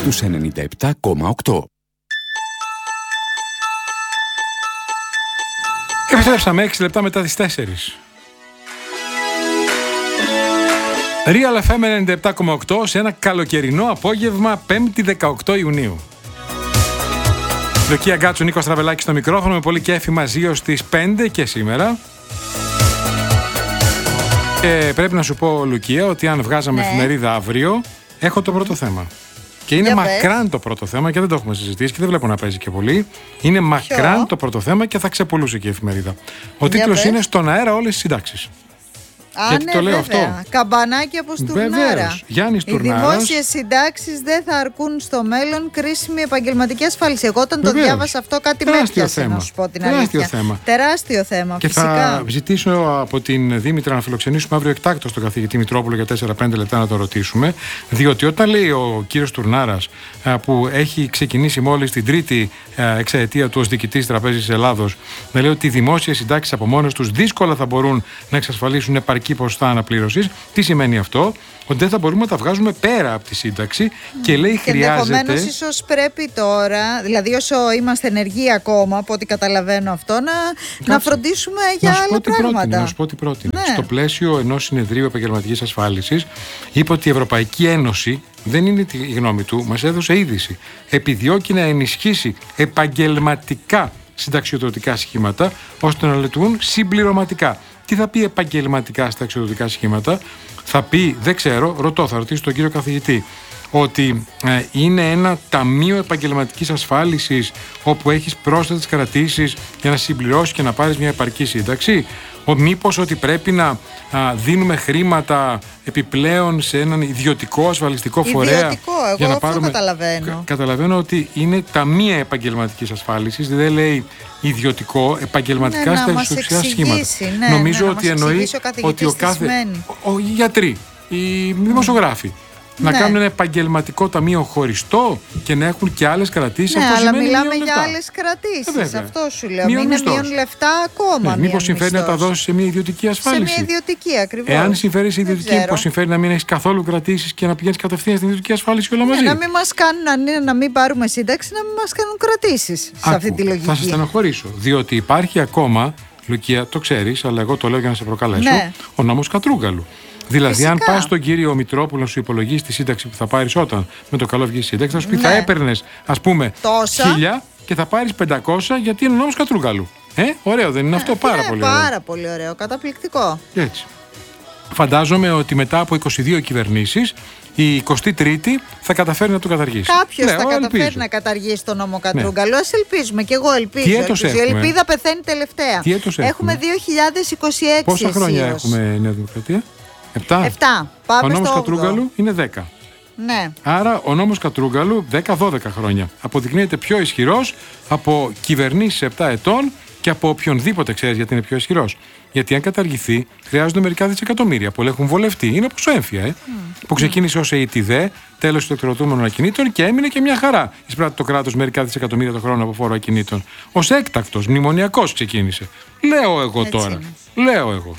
στους 97,8. Επιστρέψαμε 6 λεπτά μετά τις 4. Real FM 97,8 σε ένα καλοκαιρινό απόγευμα 5η 18 Ιουνίου. Λουκία Γκάτσου, Νίκος Στραβελάκης στο μικρόφωνο, με πολύ κέφι μαζί ως τις 5 και σήμερα. Και πρέπει να σου πω, Λουκία, ότι αν βγάζαμε εφημερίδα αύριο, έχω το πρώτο θέμα. Και είναι μακράν το πρώτο θέμα και δεν το έχουμε συζητήσει και δεν βλέπω να παίζει και πολύ. Είναι μακράν το πρώτο θέμα και θα ξεπουλούσε και η εφημερίδα. Ο τίτλος είναι «Στον αέρα όλες οι συντάξεις». Γιατί το λέω αυτό. Καμπανάκι από Στουρνάρα. Γιάννης Οι Στουρνάρας. δημόσιες συντάξεις δεν θα αρκούν στο μέλλον, κρίσιμη επαγγελματική ασφάλιση. Εγώ όταν το διάβασα αυτό κάτι με έπιασε, να σου πω την αλήθεια. Τεράστιο θέμα. Και φυσικά. Θα ζητήσω από την Δήμητρα να φιλοξενήσουμε αύριο εκτάκτως τον καθηγητή Μητρόπουλο για 4-5 λεπτά να το ρωτήσουμε. Διότι όταν λέει ο κύριος Στουρνάρας, που έχει ξεκινήσει μόλις την τρίτη εξαετία του ως διοικητής Τραπέζης Ελλάδος, να λέει ότι οι δημόσιες συντάξεις από μόνες τους δύσκολα θα μπορούν να εξασφαλίσουν επαρκή ποσοστά αναπλήρωσης. Τι σημαίνει αυτό? Ότι δεν θα μπορούμε να τα βγάζουμε πέρα από τη σύνταξη και λέει χρειάζεται. Ενδεχομένως ίσως πρέπει τώρα, δηλαδή όσο είμαστε ενεργοί ακόμα, από ό,τι καταλαβαίνω αυτό, να φροντίσουμε για άλλα πράγματα. Να σου πω τι πρότεινε. Στο πλαίσιο ενός συνεδρίου επαγγελματικής ασφάλισης, είπε ότι η Ευρωπαϊκή Ένωση, δεν είναι τη γνώμη του, μας έδωσε είδηση. Επιδιώκει να ενισχύσει επαγγελματικά συνταξιοδοτικά σχήματα ώστε να λειτουργούν συμπληρωματικά. Τι θα πει επαγγελματικά συνταξιοδοτικά σχήματα? Θα πει, δεν ξέρω, θα ρωτήσω τον κύριο καθηγητή, ότι είναι ένα ταμείο επαγγελματικής ασφάλισης όπου έχεις πρόσθετες κρατήσεις για να συμπληρώσεις και να πάρεις μια επαρκή σύνταξη. Μήπως ότι πρέπει να δίνουμε χρήματα επιπλέον σε έναν ιδιωτικό ασφαλιστικό φορέα για να πάρουμε. Καταλαβαίνω ότι είναι ταμεία επαγγελματικής ασφάλισης, δεν λέει ιδιωτικό, επαγγελματικά συνταξιοδοτικά σχήματα. Νομίζω ότι εννοεί ότι ο κάθε. Οι γιατροί, οι δημοσιογράφοι. Να κάνουν ένα επαγγελματικό ταμείο χωριστό και να έχουν και άλλες κρατήσεις. Ναι, αλλά μιλάμε για άλλες κρατήσεις. Αυτό σου λέω. Είναι μείον λεφτά ακόμα. Μήπως συμφέρει να τα δώσεις σε μια ιδιωτική ασφάλιση? Σε μια ιδιωτική, ακριβώς. Εάν συμφέρει σε ιδιωτική, μήπως συμφέρει να μην έχεις καθόλου κρατήσεις και να πηγαίνεις κατευθείαν στην ιδιωτική ασφάλιση όλα μαζί? Να μην μας κάνουν, να μην πάρουμε σύνταξη, να μην μας κάνουν κρατήσεις σε αυτή τη λογική. Θα σε στενοχωρήσω. Διότι υπάρχει ακόμα, Λουκία, το ξέρεις, αλλά εγώ το λέω για να σε προκαλέσω, ο νόμος Κατρούγκαλου. Δηλαδή, φυσικά, αν πας στον κύριο Μητρόπουλο να σου υπολογίσει τη σύνταξη που θα πάρεις όταν με το καλό βγει η σύνταξη, θα σου πει θα έπαιρνες, ας πούμε, 1000 και θα πάρεις 500 γιατί είναι ο νόμος Κατρούγκαλου. Ωραίο, δεν είναι αυτό? Πάρα πολύ ωραίο. Πάρα πολύ ωραίο, καταπληκτικό. Έτσι. Φαντάζομαι ότι μετά από 22 κυβερνήσεις, η 23η θα καταφέρει να το καταργήσει. Κάποιος θα καταφέρει να καταργήσει τον νόμο Κατρούγκαλου. Ας ελπίζουμε, και εγώ ελπίζω. Η ελπίδα πεθαίνει τελευταία. Έχουμε 2026. Πόσα χρόνια έχουμε Νέα Δημοκρατία? 7. Πάμε ο νόμος στο Κατρούγκαλου είναι 10. Ναι. Άρα ο νόμος Κατρούγκαλου 10-12 χρόνια αποδεικνύεται πιο ισχυρός από κυβερνήσεις 7 ετών και από οποιονδήποτε ξέρεις γιατί είναι πιο ισχυρός. Γιατί αν καταργηθεί χρειάζονται μερικά δισεκατομμύρια. Πολλοί έχουν βολευτεί. Είναι όπως ο έμφυα, που ξεκίνησε ως ΕΙΤΙΔΕ, τέλος του εξορροτούμενων ακινήτων και έμεινε και μια χαρά. Εισπράττει το κράτος μερικά δισεκατομμύρια το χρόνο από φόρο ακινήτων. Ως έκτακτος, μνημονιακός ξεκίνησε. Λέω εγώ τώρα. Λέω εγώ.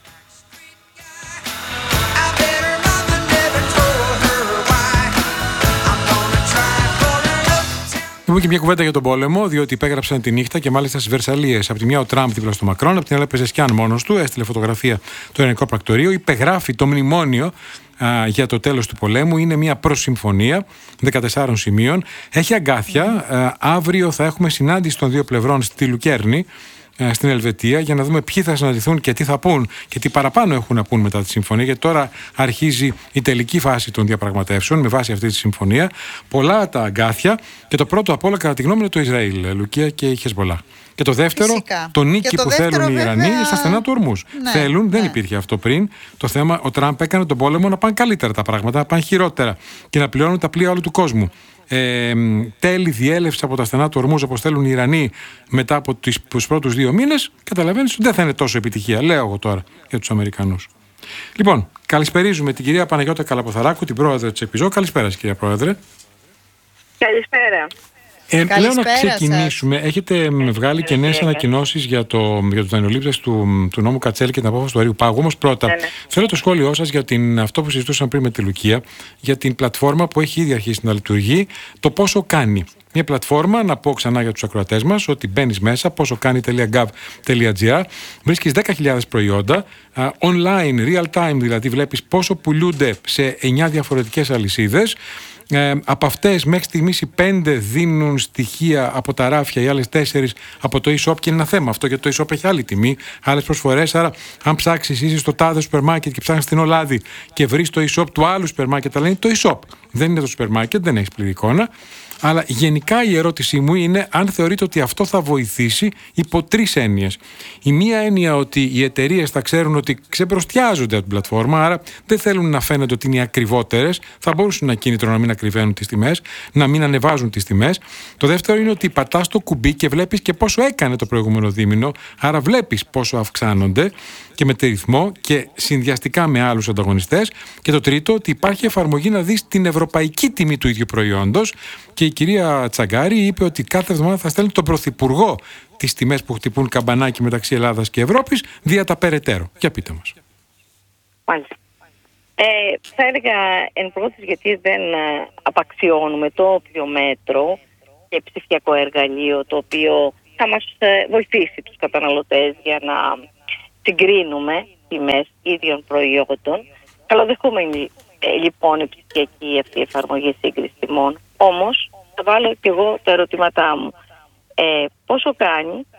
Έχουμε και μια κουβέντα για τον πόλεμο, διότι υπέγραψαν τη νύχτα και μάλιστα στις Βερσαλίες. Από τη μια ο Τραμπ δίπλα στο Μακρόν, από την άλλη Πεζεσκιάν μόνος του, έστειλε φωτογραφία το Ελληνικό Πρακτορείο, υπεγράφει το μνημόνιο για το τέλος του πολέμου. Είναι μια προσυμφωνία 14 σημείων. Έχει αγκάθια. Αύριο θα έχουμε συνάντηση των δύο πλευρών στη Λουκέρνη, στην Ελβετία, για να δούμε ποιοι θα συναντηθούν και τι θα πούν και τι παραπάνω έχουν να πούν μετά τη συμφωνία. Γιατί τώρα αρχίζει η τελική φάση των διαπραγματεύσεων με βάση αυτή τη συμφωνία. Πολλά τα αγκάθια και το πρώτο απ' όλα, κατά τη γνώμη μου, είναι το Ισραήλ, Λουκία, και η Χεσμολάχ. Και το δεύτερο, το νίκη που θέλουν οι Ιρανοί στα στενά του Ορμούς. Θέλουν, δεν υπήρχε αυτό πριν. Το θέμα, ο Τραμπ έκανε τον πόλεμο να πάνε καλύτερα τα πράγματα, να πάνε χειρότερα και να πληρώνουν τα πλοία όλου του κόσμου. Τέλη διέλευση από τα στενά του Ορμούς, όπως θέλουν οι Ιρανοί μετά από τους πρώτους 2 μήνες, καταλαβαίνεις ότι δεν θα είναι τόσο επιτυχία, λέω εγώ τώρα, για τους Αμερικανούς. Λοιπόν, καλησπερίζουμε την κυρία Παναγιώτα Καλαποθαράκου, την πρόεδρο της ΕΠΙΖΟ. Καλησπέρα, κυρία Πρόεδρε. Καλησπέρα. Λέω να ξεκινήσουμε. Έχετε βγάλει και νέες ανακοινώσεις για τους δανειολήπτες του νόμου Κατσέλη και την απόφαση του αερίου πάγου. Όμως πρώτα, θέλω το σχόλιο σας για αυτό που συζητούσαμε πριν με τη Λουκία, για την πλατφόρμα που έχει ήδη αρχίσει να λειτουργεί, το πόσο κάνει. Μια πλατφόρμα, να πω ξανά για τους ακροατές μας, ότι μπαίνεις μέσα, posokani.gov.gr, βρίσκεις 10.000 προϊόντα, online, real time, δηλαδή βλέπεις πόσο πουλούνται σε 9 διαφορετικές αλυσίδες. Από αυτές μέχρι στιγμής οι 5 δίνουν στοιχεία από τα ράφια, οι άλλες 4 από το e-shop, και είναι ένα θέμα αυτό, γιατί το e-shop έχει άλλη τιμή, άλλες προσφορές. Άρα, αν ψάξεις, είσαι στο τάδε σούπερ μάρκετ και ψάχνεις την Ολάδη και βρεις το e-shop του άλλου σούπερ μάρκετ, αλλά είναι το e-shop, δεν είναι το σούπερ μάρκετ, δεν έχεις πλήρη εικόνα. Αλλά γενικά η ερώτησή μου είναι αν θεωρείτε ότι αυτό θα βοηθήσει υπό 3 έννοιες. Η μία έννοια ότι οι εταιρείες θα ξέρουν ότι ξεπροστιάζονται από την πλατφόρμα, άρα δεν θέλουν να φαίνονται ότι είναι οι ακριβότερες. Θα μπορούσαν να κίνητρο να μην ακριβένουν τις τιμές, να μην ανεβάζουν τις τιμές. Το δεύτερο είναι ότι πατάς το κουμπί και βλέπεις και πόσο έκανε το προηγούμενο δίμηνο, άρα βλέπεις πόσο αυξάνονται και με τι ρυθμό και συνδυαστικά με άλλους ανταγωνιστές. Και το τρίτο, ότι υπάρχει εφαρμογή να δεις την ευρωπαϊκή τιμή του ίδιου προϊόντος. Και η κυρία Τσαγκάρη είπε ότι κάθε εβδομάδα θα στέλνει τον Πρωθυπουργό τις τιμές που χτυπούν καμπανάκι μεταξύ Ελλάδας και Ευρώπης δια τα περαιτέρω. Για πείτε μας. Μάλιστα. Θα έλεγα εν πρώτης, γιατί δεν απαξιώνουμε το όποιο μέτρο και ψηφιακό εργαλείο το οποίο θα μας βοηθήσει τους καταναλωτές για να συγκρίνουμε τιμές ίδιων προϊόντων. Καλοδεχούμενη λοιπόν η ψηφιακή αυτή εφαρμογή σύγκριση τιμών. Όμως θα βάλω και εγώ τα ερωτήματά μου. Πόσο κάνει